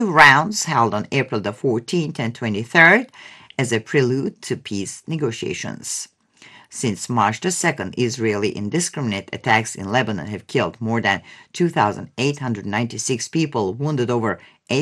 rounds held on April the 14th and 23rd as a prelude to peace negotiations. Since March the 2nd, Israeli indiscriminate attacks in Lebanon have killed more than 2,896 people, wounded over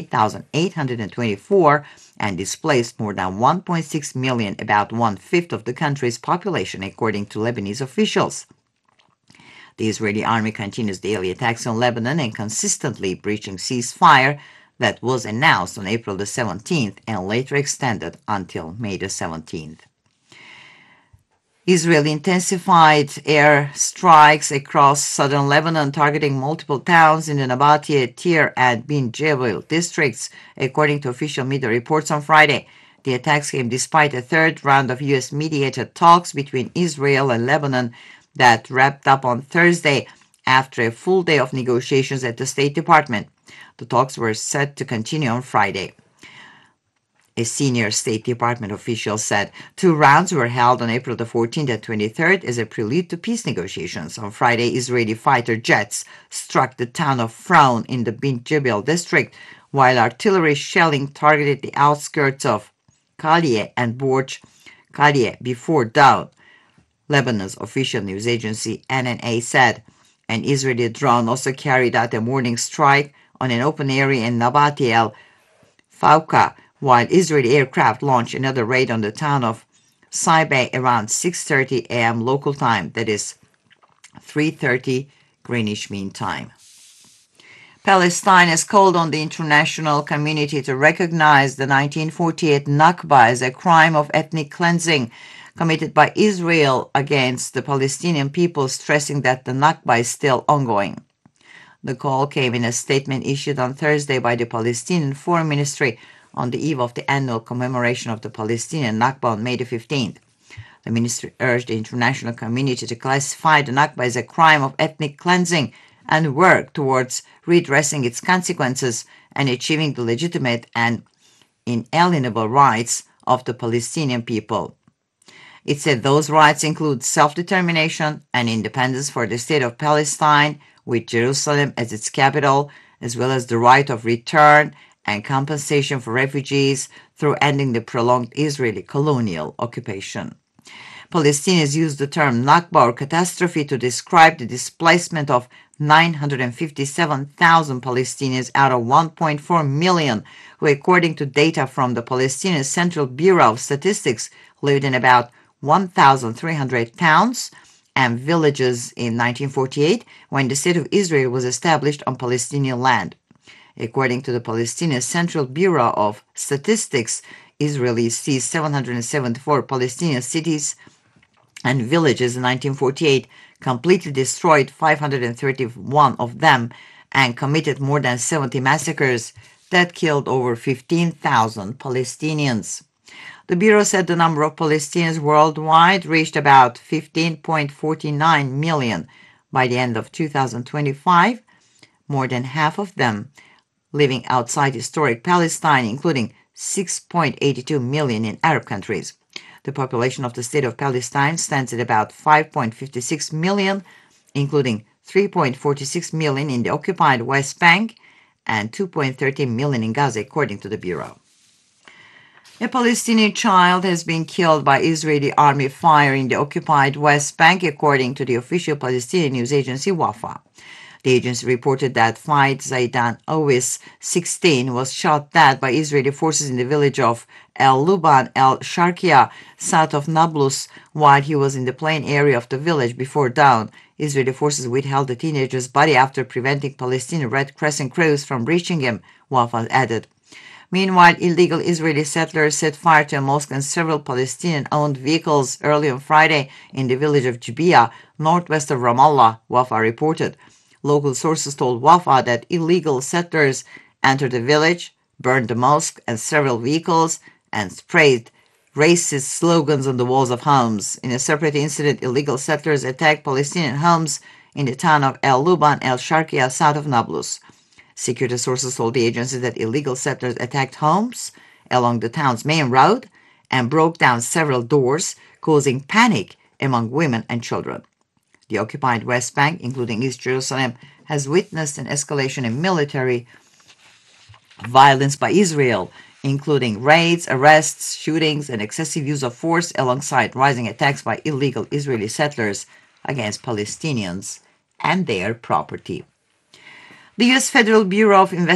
8,824, and displaced more than 1.6 million, about one-fifth of the country's population, according to Lebanese officials. The Israeli army continues daily attacks on Lebanon and consistently breaching ceasefire that was announced on April the 17th and later extended until May the 17th. Israel intensified air strikes across southern Lebanon, targeting multiple towns in the Nabatea, Tyre, and Bin Jebel districts, according to official media reports on Friday. The attacks came despite a third round of U.S.-mediated talks between Israel and Lebanon that wrapped up on Thursday after a full day of negotiations at the State Department. The talks were set to continue on Friday. A senior State Department official said 2 rounds were held on April the 14th and 23rd as a prelude to peace negotiations. On Friday, Israeli fighter jets struck the town of Frown in the Bin Jebel district, while artillery shelling targeted the outskirts of Kalieh and Borj Kalieh before dawn. Lebanon's official news agency NNA said an Israeli drone also carried out a morning strike on an open area in Nabati el-Fauqa, while Israeli aircraft launched another raid on the town of Saibeh around 6:30 a.m. local time, that is 3:30 Greenwich Mean Time. Palestine has called on the international community to recognize the 1948 Nakba as a crime of ethnic cleansing committed by Israel against the Palestinian people, stressing that the Nakba is still ongoing. The call came in a statement issued on Thursday by the Palestinian Foreign Ministry on the eve of the annual commemoration of the Palestinian Nakba on May the 15th. The ministry urged the international community to classify the Nakba as a crime of ethnic cleansing and work towards redressing its consequences and achieving the legitimate and inalienable rights of the Palestinian people. It said those rights include self-determination and independence for the state of Palestine, with Jerusalem as its capital, as well as the right of return and compensation for refugees through ending the prolonged Israeli colonial occupation. Palestinians use the term Nakba or catastrophe to describe the displacement of 957,000 Palestinians out of 1.4 million, who, according to data from the Palestinian Central Bureau of Statistics, lived in about 1,300 towns and villages in 1948, when the State of Israel was established on Palestinian land. According to the Palestinian Central Bureau of Statistics, Israelis seized 774 Palestinian cities and villages in 1948, completely destroyed 531 of them, and committed more than 70 massacres that killed over 15,000 Palestinians. The Bureau said the number of Palestinians worldwide reached about 15.49 million by the end of 2025, more than half of them living outside historic Palestine, including 6.82 million in Arab countries. The population of the state of Palestine stands at about 5.56 million, including 3.46 million in the occupied West Bank and 2.13 million in Gaza, according to the Bureau. A Palestinian child has been killed by Israeli army fire in the occupied West Bank, according to the official Palestinian news agency Wafa. The agency reported that Faid Zaidan Owis, 16, was shot dead by Israeli forces in the village of El-Luban El-Sharkia, south of Nablus, while he was in the plain area of the village before dawn. Israeli forces withheld the teenager's body after preventing Palestinian Red Crescent crews from reaching him, Wafa added. Meanwhile, illegal Israeli settlers set fire to a mosque and several Palestinian-owned vehicles early on Friday in the village of Jibia, northwest of Ramallah, Wafa reported. Local sources told Wafa that illegal settlers entered the village, burned the mosque and several vehicles, and sprayed racist slogans on the walls of homes. In a separate incident, illegal settlers attacked Palestinian homes in the town of El-Luban El-Sharkia, south of Nablus. Security sources told the agency that illegal settlers attacked homes along the town's main road and broke down several doors, causing panic among women and children. The occupied West Bank, including East Jerusalem, has witnessed an escalation in military violence by Israel, including raids, arrests, shootings, and excessive use of force, alongside rising attacks by illegal Israeli settlers against Palestinians and their property. The U.S. Federal Bureau of Investigation